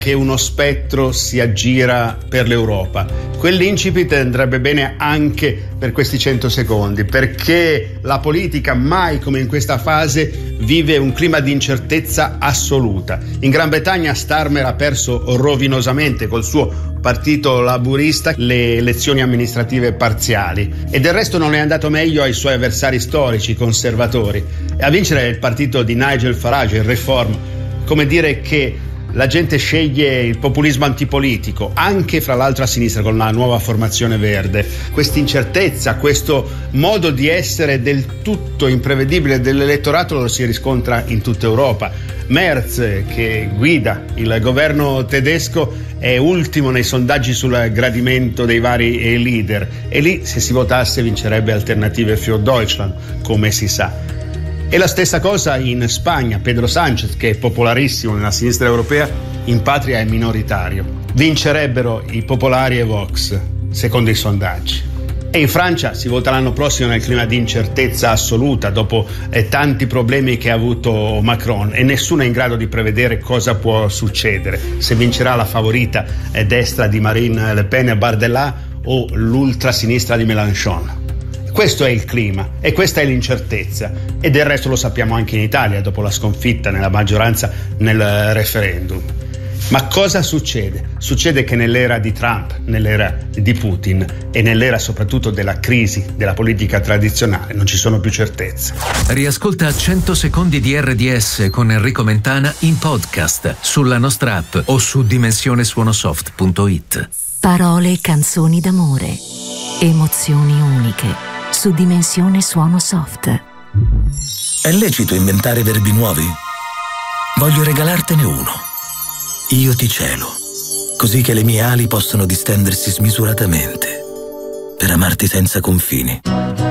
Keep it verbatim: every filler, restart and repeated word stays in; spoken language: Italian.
che uno spettro si aggira per l'Europa. Quell'incipit andrebbe bene anche per questi cento secondi, perché la politica mai come in questa fase vive un clima di incertezza assoluta. In Gran Bretagna Starmer ha perso rovinosamente col suo partito laburista le elezioni amministrative parziali e del resto non è andato meglio ai suoi avversari storici conservatori. E a vincere è il partito di Nigel Farage, il Reform, come dire che la gente sceglie il populismo antipolitico, anche fra l'altro a sinistra con la nuova formazione verde. Questa incertezza, questo modo di essere del tutto imprevedibile dell'elettorato lo si riscontra in tutta Europa. Merz, che guida il governo tedesco, è ultimo nei sondaggi sul gradimento dei vari leader e lì, se si votasse, vincerebbe Alternative für Deutschland, come si sa. E la stessa cosa in Spagna. Pedro Sánchez, che è popolarissimo nella sinistra europea, in patria è minoritario. Vincerebbero i popolari e Vox, secondo i sondaggi. E in Francia si vota l'anno prossimo nel clima di incertezza assoluta, dopo eh, tanti problemi che ha avuto Macron, e nessuno è in grado di prevedere cosa può succedere, se vincerà la favorita eh, destra di Marine Le Pen e Bardella o l'ultrasinistra di Mélenchon. Questo è il clima e questa è l'incertezza, e del resto lo sappiamo anche in Italia dopo la sconfitta nella maggioranza nel referendum. Ma cosa succede? Succede che nell'era di Trump, nell'era di Putin e nell'era soprattutto della crisi della politica tradizionale non ci sono più certezze. Riascolta cento secondi di R D S con Enrico Mentana in podcast sulla nostra app o su dimensione suonosoft punto it. Parole e canzoni d'amore, emozioni uniche su Dimensione Suono Soft. È lecito inventare verbi nuovi? Voglio regalartene uno. Io ti celo, così che le mie ali possono distendersi smisuratamente per amarti senza confini.